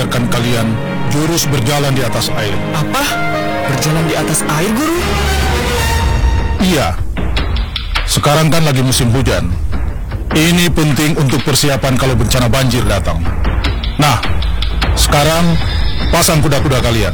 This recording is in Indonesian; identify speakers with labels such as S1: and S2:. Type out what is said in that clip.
S1: mengajarkan kalian jurus berjalan di atas air.
S2: Apa? Berjalan di atas air, Guru?
S1: Iya. Sekarang kan lagi musim hujan. Ini penting untuk persiapan kalau bencana banjir datang. Nah, sekarang pasang kuda-kuda kalian.